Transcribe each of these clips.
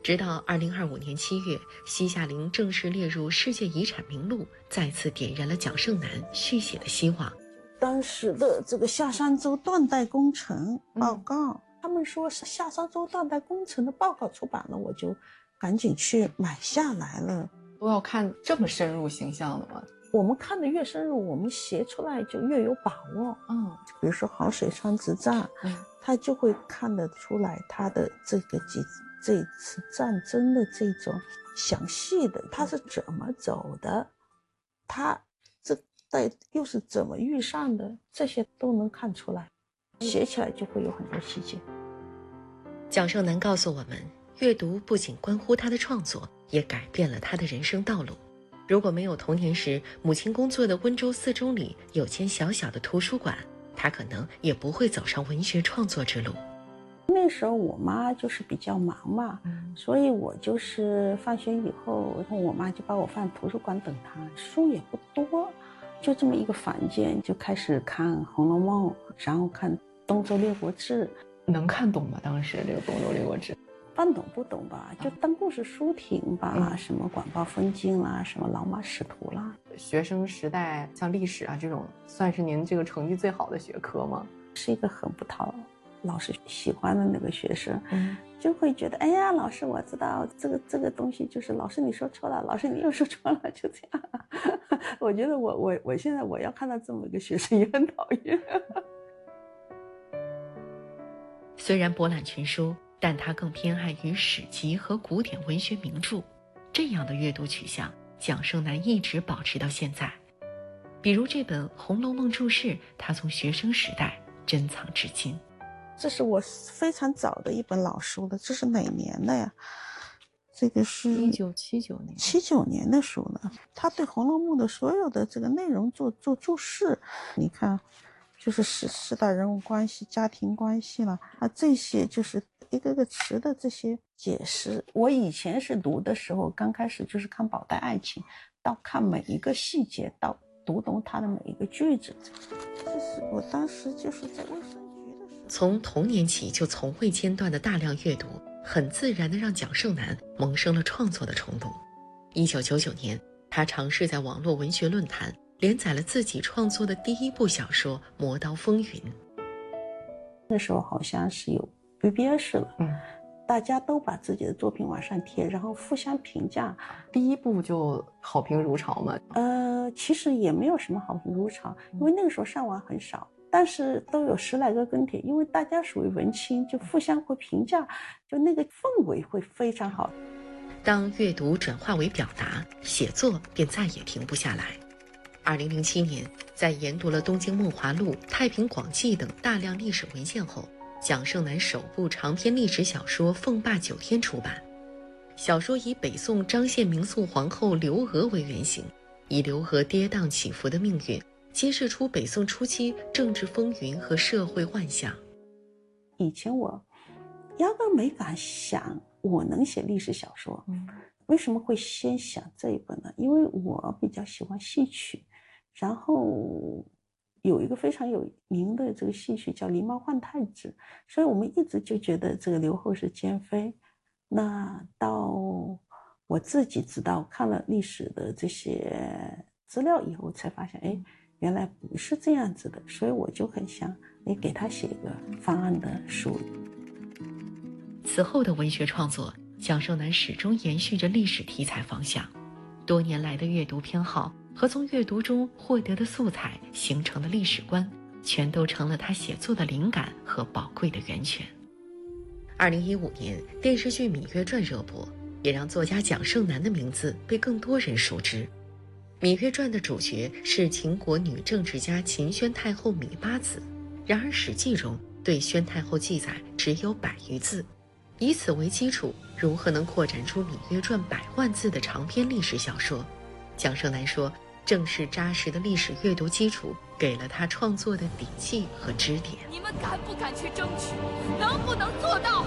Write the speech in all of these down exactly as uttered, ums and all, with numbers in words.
直到二零二五年七月，西夏陵正式列入世界遗产名录，再次点燃了蒋胜男续写的希望。 当时的这个夏商周断代工程报告、嗯、他们说是夏商周断代工程的报告出版了，我就赶紧去买下来了。 都要看这么深入形象的吗？ 我们看的越深入，我们写出来就越有把握。 嗯， 比如说好水川之战，嗯，他就会看得出来他的这个几这次战争的这种详细的，他是怎么走的，他这代又是怎么遇上的，这些都能看出来，写起来就会有很多细节。 蒋胜男告诉我们，阅读不仅关乎他的创作，也改变了他的人生道路。如果没有童年时母亲工作的温州四中里有间小小的图书馆，他可能也不会走上文学创作之路。 那时候我妈就是比较忙嘛、嗯、所以我就是放学以后，然后我妈就把我放图书馆等她，书也不多，就这么一个房间，就开始看《红楼梦》，然后看《东周列国志》。 能看懂吗？当时这个《东周列国志》 半懂不懂吧，就当故事书听吧、嗯、什么广报风景啦，什么老马识途啦。 学生时代像历史啊这种，算是您这个成绩最好的学科吗？ 是一个很不讨老师喜欢的那个学生、嗯、就会觉得哎呀，老师我知道这个这个东西，就是老师你说错了，老师你又说错了，就这样我觉得我我我现在我要看到这么一个学生也很讨厌虽然博览群书，但他更偏爱于史籍和古典文学名著，这样的阅读取向蒋胜男一直保持到现在。比如这本《红楼梦注释》，他从学生时代珍藏至今。 这是我非常早的一本老书了，这是哪年的呀？这个是一九七九年七九年的书了。他对《红楼梦》的所有的这个内容做做注释，你看就是四四大人物关系、家庭关系了啊，这些就是一个个词的这些解释。我以前是读的时候，刚开始就是看宝黛爱情，到看每一个细节，到读懂它的每一个句子。这是我当时就是在卫生局的时候， 从童年起就从未间断的大量阅读，很自然地让蒋胜男萌生了创作的冲动。一九九九年，他尝试在网络文学论坛连载了自己创作的第一部小说《磨刀风云》。 那时候好像是有 B B S 了，嗯，大家都把自己的作品往上贴，然后互相评价。 第一部就好评如潮嘛？ 呃，其实也没有什么好评如潮，因为那个时候上网很少，但是都有十来个跟帖，因为大家属于文青，就互相会评价，就那个氛围会非常好。 当阅读转化为表达，写作便再也停不下来。二零零七年，在研读了《东京梦华录》《太平广记》等大量历史文献后，蒋胜男首部长篇历史小说《凤霸九天》出版。小说以北宋张献民肃皇后刘娥为原型，以刘娥跌宕起伏的命运，揭示出北宋初期政治风云和社会万象。 以前我压根没敢想我能写历史小说、嗯、为什么会先想这一本呢？因为我比较喜欢戏曲，然后有一个非常有名的这个戏曲叫《狸猫换太子》，所以我们一直就觉得这个刘后是奸妃。那到我自己知道看了历史的这些资料以后，才发现哎，原来不是这样子的，所以我就很想哎给他写一个方案的书。 此后的文学创作，蒋胜男始终延续着历史题材方向。多年来的阅读偏好和从阅读中获得的素材形成的历史观，全都成了他写作的灵感和宝贵的源泉。二零一五年，电视剧《芈月传》热播，也让作家蒋胜男的名字被更多人熟知。《芈月传》的主角是秦国女政治家秦宣太后芈八子，然而《史记》中对宣太后记载只有百余字。以此为基础，如何能扩展出《芈月传》百万字的长篇历史小说？蒋胜男说，正是扎实的历史阅读基础，给了他创作的底气和支点。 你们敢不敢去争取？能不能做到？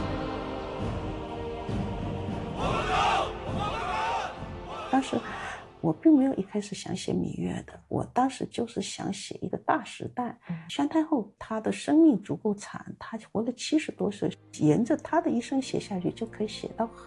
当时我并没有一开始想写芈月的，我当时就是想写一个大时代。宣太后她的生命足够长，她活了七十多岁，沿着她的一生写下去，就可以写到很